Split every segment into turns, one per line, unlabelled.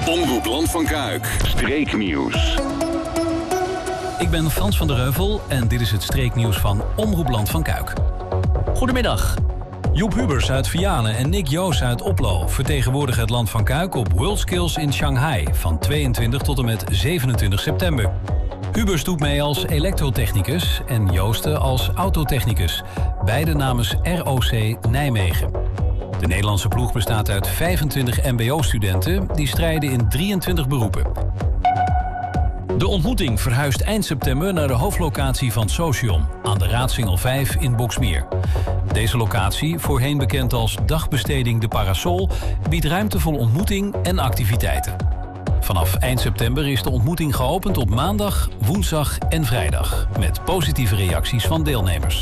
Omroep Land van Kuik. Streeknieuws.
Ik ben Frans van der Heuvel en dit is het streeknieuws van Omroep Land van Kuik. Goedemiddag. Joep Hubers uit Vianen en Nick Joos uit Oplo vertegenwoordigen het Land van Kuik op WorldSkills in Shanghai van 22 tot en met 27 september. Hubers doet mee als elektrotechnicus en Joosten als autotechnicus, beide namens ROC Nijmegen. De Nederlandse ploeg bestaat uit 25 mbo-studenten die strijden in 23 beroepen. De ontmoeting verhuist eind september naar de hoofdlocatie van Social aan de Raadsingel 5 in Boxmeer. Deze locatie, voorheen bekend als dagbesteding De Parasol, biedt ruimte voor ontmoeting en activiteiten. Vanaf eind september is de ontmoeting geopend op maandag, woensdag en vrijdag, met positieve reacties van deelnemers.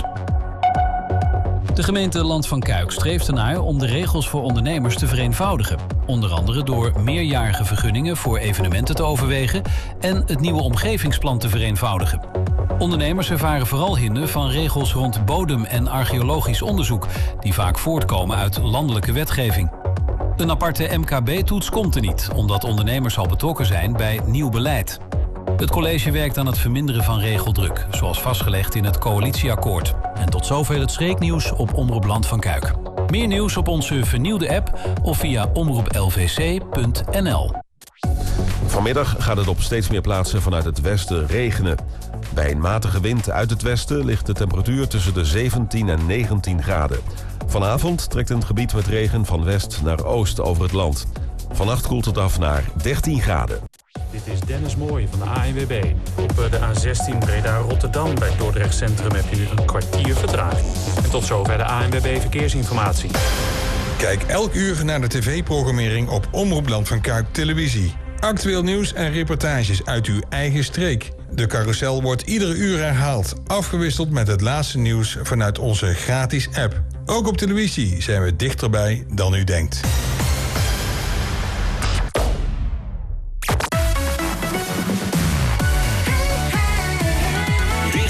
De gemeente Land van Kuik streeft ernaar om de regels voor ondernemers te vereenvoudigen. Onder andere door meerjarige vergunningen voor evenementen te overwegen en het nieuwe omgevingsplan te vereenvoudigen. Ondernemers ervaren vooral hinder van regels rond bodem- en archeologisch onderzoek, die vaak voortkomen uit landelijke wetgeving. Een aparte MKB-toets komt er niet, omdat ondernemers al betrokken zijn bij nieuw beleid. Het college werkt aan het verminderen van regeldruk, zoals vastgelegd in het coalitieakkoord. En tot zover het streeknieuws op Omroep Land van Kuik. Meer nieuws op onze vernieuwde app of via omroeplvc.nl.
Vanmiddag gaat het op steeds meer plaatsen vanuit het westen regenen. Bij een matige wind uit het westen ligt de temperatuur tussen de 17 en 19 graden. Vanavond trekt een gebied met regen van west naar oost over het land. Vannacht koelt het af naar 13 graden.
Dit is Dennis Mooij van de ANWB. Op de A16 Breda-Rotterdam bij Dordrecht Centrum heb je nu een kwartier vertraging. En tot zover de ANWB Verkeersinformatie.
Kijk elk uur naar de tv-programmering op Omroep Land van Kuik Televisie. Actueel nieuws en reportages uit uw eigen streek. De carousel wordt iedere uur herhaald, afgewisseld met het laatste nieuws vanuit onze gratis app. Ook op televisie zijn we dichterbij dan u denkt.